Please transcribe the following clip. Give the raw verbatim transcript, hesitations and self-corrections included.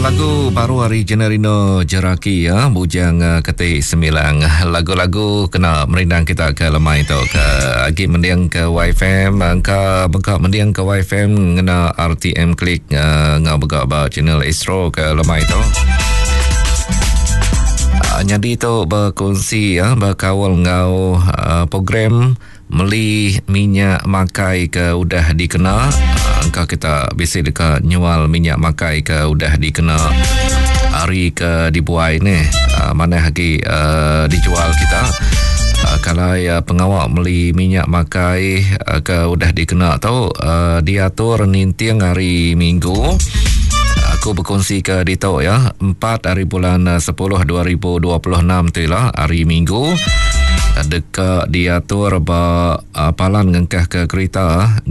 lagu baru hari Generino Jeraki ya, bujang uh, ketik sembilan. Lagu-lagu kena merindang kita ke lemai tu ke agi mendiang ke Y F M, angka bengkak mendiang ke Y F M ngena R T M klik uh, ngau begak ba channel Astro ke lemai tu. Uh, jadi tu berkongsi ya, berkawal ngau uh, program meli minyak makai ke udah dikena. Angka kita biasa dekat nyual minyak makai ke udah dikena hari ke dibuai ni, uh, mana lagi uh, dijual kita. Uh, kalau ya pengawal meli minyak makai uh, ke udah dikena tu uh, diatur nintiang hari Minggu. Aku berkongsi ke Dito ya, empat hari bulan sepuluh dua ribu dua puluh enam tu lah hari Minggu. Dekat diatur ba uh, palan ngengkah ke kereta